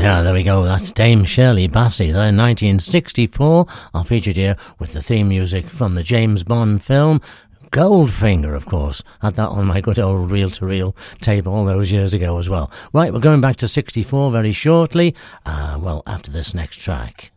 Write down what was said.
Yeah, there we go. That's Dame Shirley Bassey there, 1964. I featured here with the theme music from the James Bond film. Goldfinger, of course. Had that on my good old reel-to-reel tape all those years ago as well. Right, we're going back to 64 very shortly. After this next track.